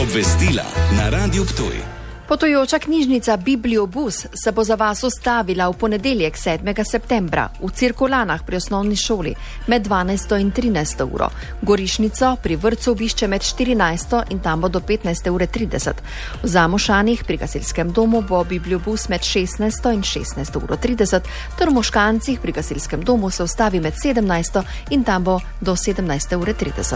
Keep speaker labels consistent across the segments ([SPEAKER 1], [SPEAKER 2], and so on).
[SPEAKER 1] Obvestila na Radiu Ptuj.
[SPEAKER 2] Potujoča knjižnica Bibliobus se bo za vas ustavila v ponedeljek 7. septembra v Cirkulanah pri osnovni šoli med 12. in 13. uro. Gorišnico pri vrtcu obišče med 14. in tam bo do 15:30. V Zamošanih pri gasilskem domu bo Bibliobus med 16. in 16:30, ter v Moškancih pri gasilskem domu se ustavi med 17. in tam bo do 17:30.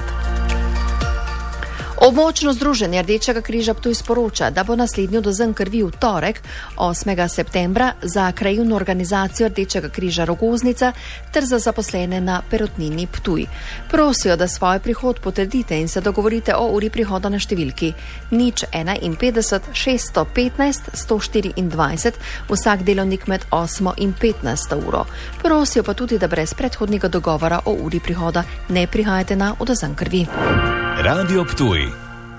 [SPEAKER 2] Območno združenje Rdečega križa Ptuj sporoča, da bo naslednji odazen krvi v torek, 8. septembra, za krajevno organizacijo Rdečega križa Rogoznica ter za zaposlene na Perutnini Ptuj. Prosijo, da svoj prihod potrdite in se dogovorite o uri prihoda na številki 051 615 124 vsak delovnik med 8. in 15. uro. Prosijo pa tudi, da brez predhodnega dogovora o uri prihoda ne prihajate na odazen krvi.
[SPEAKER 1] Radio Ptuj.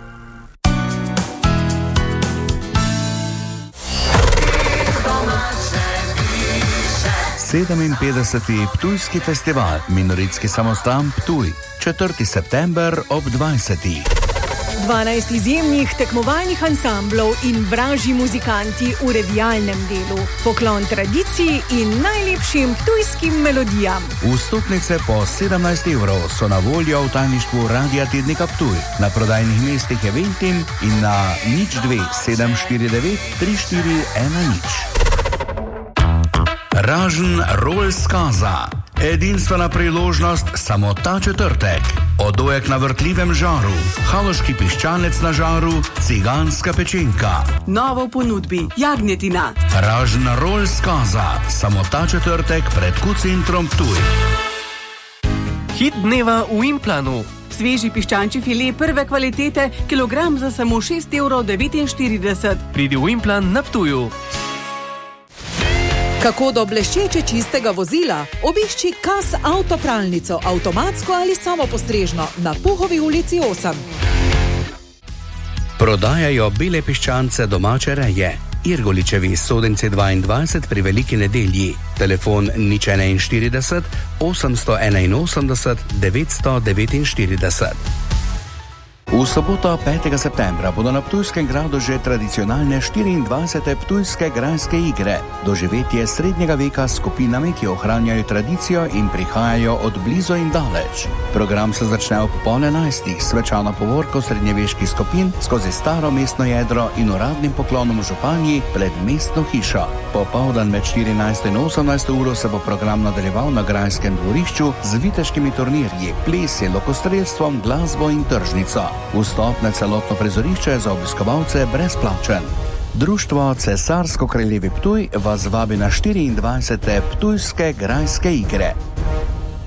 [SPEAKER 3] Sedeminpetdeseti Ptujski festival Minoritski samostan Ptuj, 4. september ob 20.
[SPEAKER 4] 12 izjemnih tekmovalnih ansamblov in vražji muzikanti v revijalnem delu. Poklon tradiciji in najlepšim ptujskim melodijam.
[SPEAKER 3] Vstopnice po 17 evrov so na voljo v tajništvu Radia Tednika Ptuj, na prodajnih mestih Eventim in na 02 749 3410. Ražen rol skaza. Edinstvena priložnost samo ta četrtek. Odojek na vrtljivem žaru, haloški piščanec na žaru, ciganska pečenka.
[SPEAKER 5] Novo v ponudbi, jagnjetina.
[SPEAKER 3] Ražen rol skaza. Samo ta četrtek pred Q-centrom Ptuj.
[SPEAKER 6] Hit dneva v Implanu.
[SPEAKER 5] Sveži piščančji file prve kvalitete, kilogram za samo 6,49 €.
[SPEAKER 6] Pridi v Implan na Ptuju.
[SPEAKER 7] Kako do bleščeče čistega vozila? Obišči Kas avtopralnico, avtomatsko ali samopostrežno, na Puhovi ulici 8.
[SPEAKER 3] Prodajajo bele piščance domače reje. Irgoličevi Sodenci 22 pri Veliki nedelji. Telefon 041 881 949. V soboto 5. septembra bodo na Ptujskem gradu že tradicionalne 24. Ptujske grajske igre. Doživetje srednjega veka s skupinami, ki ohranjajo tradicijo in prihajajo od blizu in daleč. Program se začne ob 10:30 s svečano povorko srednjeveških skupin skozi staro mestno jedro in uradnim poklonom županji pred mestno hišo. Popoldan med 14. in 18. uro se bo program nadaljeval na grajskem dvorišču z viteškimi turnirji, plesi, lokostrelstvom, glasbo in tržnico. Vstop na celotno prizorišče je za obiskovalce brezplačen. Društvo Cesarsko-kraljevi Ptuj vas vabi na 24. Ptujske grajske igre.